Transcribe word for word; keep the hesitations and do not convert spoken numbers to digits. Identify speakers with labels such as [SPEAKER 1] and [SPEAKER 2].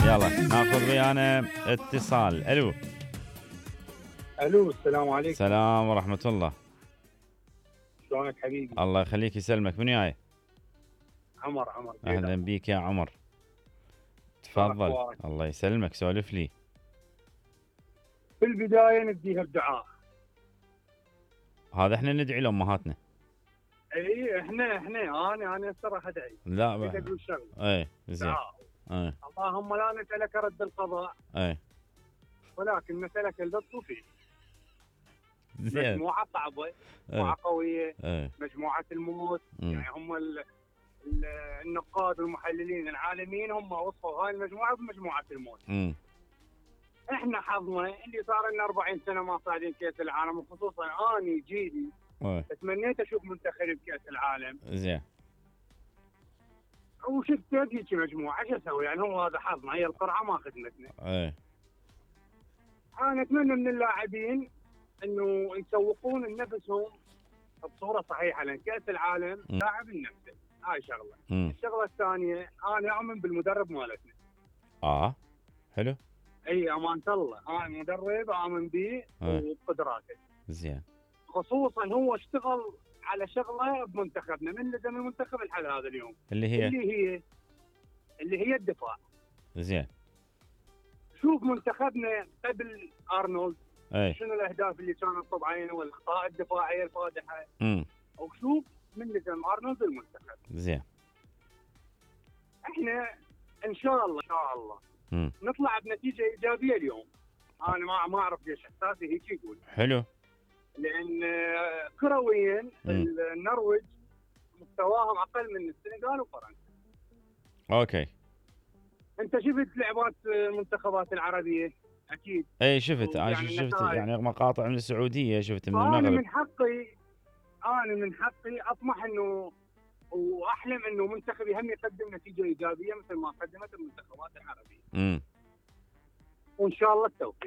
[SPEAKER 1] يلا ناخذ ويانا اتصال. الو
[SPEAKER 2] الو السلام عليكم.
[SPEAKER 1] السلام ورحمة الله.
[SPEAKER 2] شلونك حبيبي؟
[SPEAKER 1] الله يخليك يسلمك. من وياي؟
[SPEAKER 2] عمر. عمر
[SPEAKER 1] اهلا بيك يا عمر، تفضل. الله يسلمك، سولف لي.
[SPEAKER 2] في البداية نديها بدعاء.
[SPEAKER 1] هذا احنا ندعي لامهاتنا.
[SPEAKER 2] اي احنا احنا انا انا هسه راح ادعي.
[SPEAKER 1] لا
[SPEAKER 2] ب... اقول شغله.
[SPEAKER 1] اي زين.
[SPEAKER 2] اي اللهم لا نسألك رد القضاء.
[SPEAKER 1] اي
[SPEAKER 2] ولكن نسألك اللطف فيه.
[SPEAKER 1] زين.
[SPEAKER 2] مجموعة صعبة، مجموعة قوية،
[SPEAKER 1] اي.
[SPEAKER 2] مجموعة الموت.
[SPEAKER 1] مم.
[SPEAKER 2] يعني هم ال... ال... النقاد والمحللين العالميين هم وصفوا هاي المجموعة بمجموعة الموت.
[SPEAKER 1] امم
[SPEAKER 2] احنا حظنا اللي صار لنا أربعين سنة ما صاعدين كأس العالم، وخصوصا اني جيلي
[SPEAKER 1] اي
[SPEAKER 2] تمنيت اشوف منتخب بكأس العالم.
[SPEAKER 1] زين.
[SPEAKER 2] وشفت هذيك مجموعة، شو اسوي يعني؟ هو هذا حظنا، هي القرعة ما خدمتنا.
[SPEAKER 1] اي
[SPEAKER 2] انا اتمنى من اللاعبين انه يسوقون لنفسهم بصورة صحيحة، لان كأس العالم لاعب النفس. هاي شغلة.
[SPEAKER 1] مم.
[SPEAKER 2] الشغلة الثانية، انا اؤمن بالمدرب مالتنا.
[SPEAKER 1] اه حلو.
[SPEAKER 2] اي امانة الله، انا مدرب اؤمن به وبقدراته.
[SPEAKER 1] زين.
[SPEAKER 2] خصوصا هو اشتغل على شغله بمنتخبنا من لزم المنتخب لحد هذا اليوم،
[SPEAKER 1] اللي هي
[SPEAKER 2] اللي هي اللي هي الدفاع.
[SPEAKER 1] زين.
[SPEAKER 2] شوف منتخبنا قبل ارنولد
[SPEAKER 1] اي
[SPEAKER 2] شنو الاهداف اللي كانت طبعا والاخطاء الدفاعيه الفادحه.
[SPEAKER 1] امم
[SPEAKER 2] وشوف من لزم ارنولد المنتخب.
[SPEAKER 1] زين.
[SPEAKER 2] احنا ان شاء الله ان شاء الله
[SPEAKER 1] امم
[SPEAKER 2] نطلع بنتيجه ايجابيه اليوم. انا ما ما اعرف ليش احساسي هيك يقول.
[SPEAKER 1] حلو.
[SPEAKER 2] لان كرويا النرويج مستواهم اقل من السنغال وفرنسا.
[SPEAKER 1] اوكي.
[SPEAKER 2] انت شفت لعبات المنتخبات العربيه اكيد.
[SPEAKER 1] اي شفت.
[SPEAKER 2] يعني
[SPEAKER 1] انا شفت
[SPEAKER 2] النتائج.
[SPEAKER 1] يعني مقاطع من السعوديه، شفت من
[SPEAKER 2] انا
[SPEAKER 1] المغرب.
[SPEAKER 2] من حقي انا من حقي اطمح انه واحلم انه منتخبي هم يقدم نتيجه ايجابيه مثل ما قدمت المنتخبات العربيه.
[SPEAKER 1] امم
[SPEAKER 2] وان شاء الله التوفيق.